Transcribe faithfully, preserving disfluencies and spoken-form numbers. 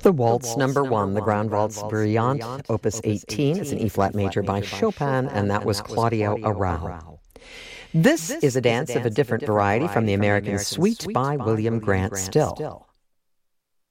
The Waltz Number One, the Ground Waltz Brillante, Opus eighteen, is an E-flat major by Chopin, and that was Claudio Arrau. This is a dance of a different variety from the American Suite by William Grant Still.